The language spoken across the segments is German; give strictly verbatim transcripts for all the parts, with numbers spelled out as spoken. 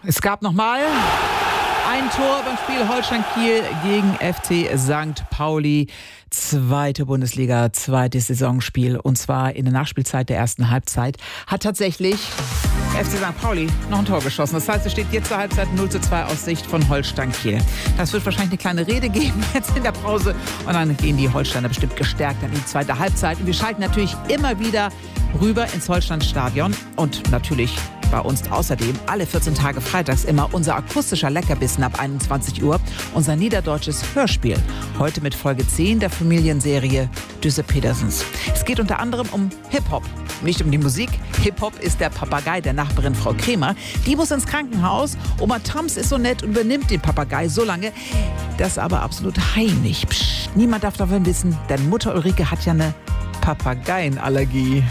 Es gab nochmal ein Tor beim Spiel Holstein Kiel gegen F C Sankt Pauli. Zweite Bundesliga, zweites Saisonspiel. Und zwar in der Nachspielzeit der ersten Halbzeit hat tatsächlich F C Sankt Pauli noch ein Tor geschossen. Das heißt, es steht jetzt zur Halbzeit null zu zwei aus Sicht von Holstein Kiel. Das wird wahrscheinlich eine kleine Rede geben jetzt in der Pause. Und dann gehen die Holsteiner bestimmt gestärkt in die zweite Halbzeit. Und wir schalten natürlich immer wieder rüber ins Holsteinstadion. Und natürlich bei uns außerdem alle vierzehn Tage freitags immer unser akustischer Leckerbissen ab einundzwanzig Uhr. Unser niederdeutsches Hörspiel. Heute mit Folge zehn der Familienserie Düsse Petersens. Es geht unter anderem um Hip-Hop. Nicht um die Musik. Hip-Hop ist der Papagei der Nachbarin Frau Kremer. Die muss ins Krankenhaus. Oma Tams ist so nett und übernimmt den Papagei so lange. Das aber absolut heimlich. Psst, niemand darf davon wissen, denn Mutter Ulrike hat ja eine Papageienallergie.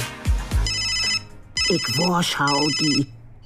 Ich warschau die.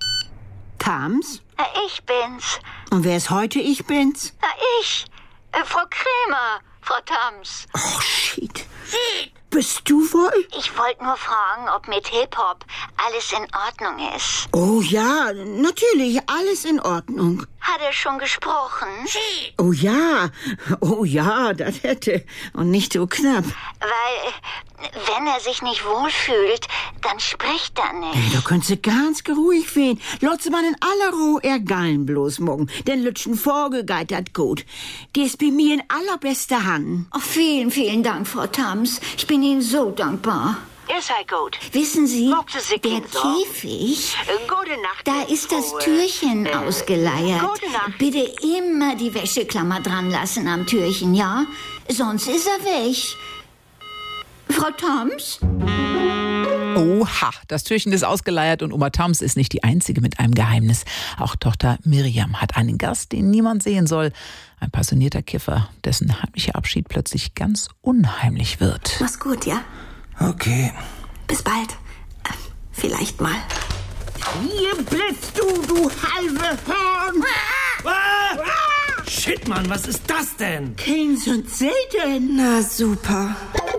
Tams? Ich bin's. Und wer ist heute ich bin's? Na, ich. Äh, Frau Kremer, Frau Tams. Oh, shit. Bist du wohl? Ich wollte nur fragen, ob mit Hip-Hop alles in Ordnung ist. Oh ja, natürlich, alles in Ordnung. Hat er schon gesprochen? Oh ja, oh ja, das hätte. Und nicht so knapp. Weil, wenn er sich nicht wohlfühlt, dann spricht er Hey, nicht. da könntest du ganz geruhig wehen. Lotze man in aller Ruhe er gallen bloß morgen. Den Lütschen Vogel geht dat gut. Die ist bei mir in allerbester Hand. Oh, vielen, vielen Dank, Frau Tams. Ich bin Ihnen so dankbar. Ihr seid gut. Wissen Sie, Mochte Sie der Kind so? Käfig, Äh, Gute Nacht. da ist das Frau, äh, Türchen äh, ausgeleiert. Gute Nacht. Bitte immer die Wäscheklammer dran lassen am Türchen, ja? Sonst ist er weg. Frau Tams? Oha, das Türchen ist ausgeleiert und Oma Tams ist nicht die Einzige mit einem Geheimnis. Auch Tochter Miriam hat einen Gast, den niemand sehen soll. Ein passionierter Kiffer, dessen heimlicher Abschied plötzlich ganz unheimlich wird. Mach's gut, ja? Okay. Bis bald. Äh, vielleicht mal. Hier blitzt du, du halbe Horn! Ah! Shit, Mann, was ist das denn? Keins und selten. Na super.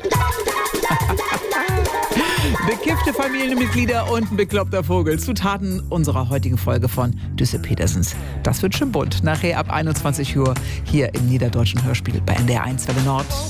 Bekiffte Familienmitglieder und ein bekloppter Vogel. Zutaten unserer heutigen Folge von Düsse Petersens. Das wird schon bunt. Nachher ab einundzwanzig Uhr hier im Niederdeutschen Hörspiel bei N D R eins Welle Nord.